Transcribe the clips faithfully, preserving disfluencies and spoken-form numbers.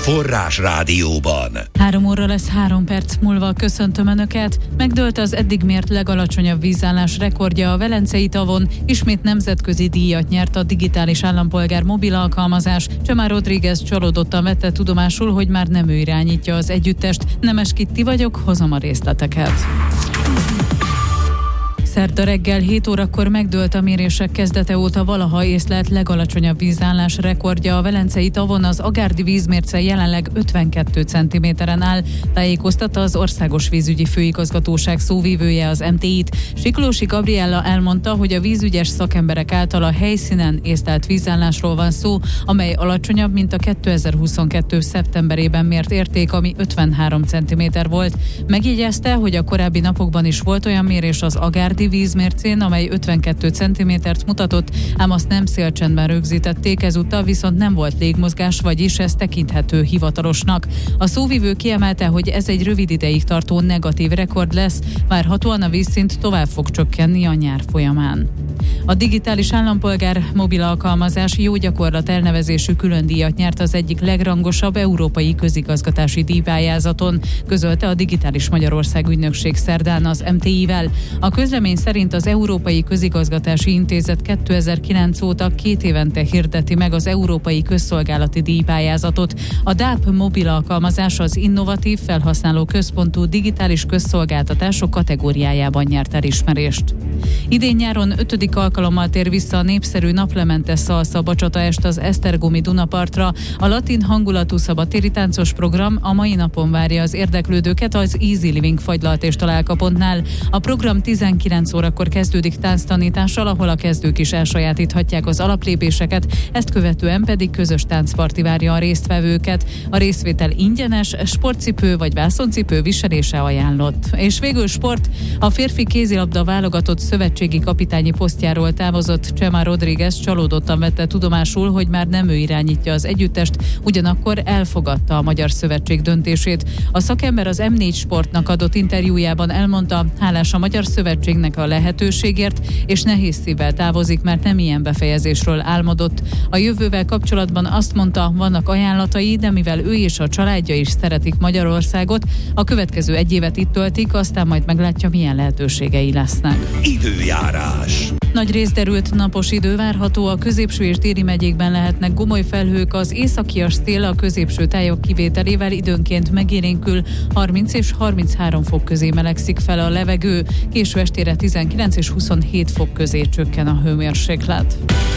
Forrás Rádióban. Három óra lesz három perc múlva, köszöntöm Önöket. Megdőlt az eddig mért legalacsonyabb vízállás rekordja a Velencei tavon, ismét nemzetközi díjat nyert a digitális állampolgár mobil alkalmazás. Csomár Rodríguez csalódottan vette tudomásul, hogy már nem ő irányítja az együttest. Nemes Kitti vagyok, hozom a részleteket. Szerda reggel hét órakor megdőlt a mérések kezdete óta valaha észlelt legalacsonyabb vízállás rekordja a Velencei tavon, az agárdi vízmérce jelenleg ötvenkettő centiméteren áll, tájékoztatta az Országos Vízügyi Főigazgatóság szóvivője, az em té í-t. Siklósi Gabriella elmondta, hogy a vízügyes szakemberek által a helyszínen észlelt vízállásról van szó, amely alacsonyabb, mint a kétezer-huszonkettő szeptemberében mért érték, ami ötvenhárom centiméter volt. Megjegyezte, hogy a korábbi napokban is volt olyan mérés az agárdi vízmércén, amely ötvenkettő centimétert mutatott, ám azt nem szélcsendben rögzítették, ezúttal viszont nem volt légmozgás, vagyis ez tekinthető hivatalosnak. A szóvivő kiemelte, hogy ez egy rövid ideig tartó negatív rekord lesz, várhatóan a vízszint tovább fog csökkenni a nyár folyamán. A digitális állampolgár mobil alkalmazás jó gyakorlat elnevezésű külön díjat nyert az egyik legrangosabb európai közigazgatási díjpályázaton, közölte a Digitális Magyarország ügynökség szerdán az em té í-vel. A közlemény szerint az Európai Közigazgatási Intézet kétezer-kilenc óta két évente hirdeti meg az Európai Közszolgálati Díjpályázatot. A dé á pé mobil alkalmazás az innovatív, felhasználó központú digitális közszolgáltatások kategóriájában nyert elismerést. Idén nyáron ötödik alkalommal tér vissza a népszerű naplemente szalsza bacsata est az esztergomi Dunapartra. A latin hangulatú szabadtéri táncos program a mai napon várja az érdeklődőket az Easy Living fagylalt és találkapontnál. A program tizenkilenc órakor kezdődik tánctanítással, ahol a kezdők is elsajátíthatják az alaplépéseket, ezt követően pedig közös táncparti várja a résztvevőket. A részvétel ingyenes, sportcipő vagy vászoncipő viselése ajánlott. És végül sport, a férfi kézilabda válogatott szövetségi kapitányi posztjáról távozott Csomár Rodríguez csalódottan vette tudomásul, hogy már nem ő irányítja az együttest, ugyanakkor elfogadta a Magyar Szövetség döntését. A szakember az em négy Sportnak adott interjújában elmondta, hálás a Magyar Szövetségnek a lehetőségért, és nehéz szívvel távozik, mert nem ilyen befejezésről álmodott. A jövővel kapcsolatban azt mondta, vannak ajánlatai, de mivel ő és a családja is szeretik Magyarországot, a következő egy évet itt töltik, aztán majd meglátja, milyen lehetőségei lesznek. Időjárás. Nagy részderült napos idő várható, a középső és déli megyékben lehetnek gomoly felhők, az északias szél a középső tájok kivételével időnként megélénkül, harminc és harminchárom fok közé melegszik fel a levegő, késő estére tizenkilenc és huszonhét fok közé csökken a hőmérséklet.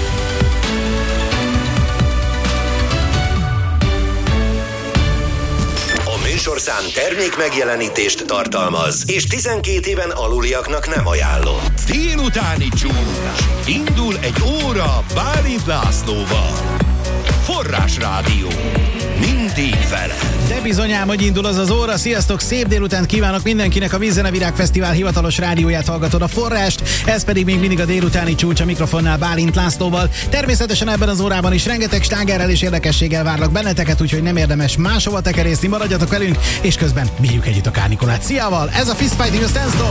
Műsorszám termék megjelenítést tartalmaz, és tizenkét éven aluliaknak nem ajánlott. Délutáni csúcs. Indul egy óra Bálint Lászlóval. Forrás Rádió. Mindig vele. De bizonyám, hogy indul az az óra. Sziasztok, szép délutánt kívánok mindenkinek. A Vízzenevirág Fesztivál hivatalos rádióját hallgatod, a Forrást. Ez pedig még mindig a délutáni csúcs, a mikrofonnál Bálint Lászlóval. Természetesen ebben az órában is rengeteg slágerrel és érdekességgel várlak benneteket, úgyhogy nem érdemes máshova tekerészni, maradjatok velünk, és közben bírjuk együtt a kárnikolát. Sziával, ez a Fist Fighting a Standstill.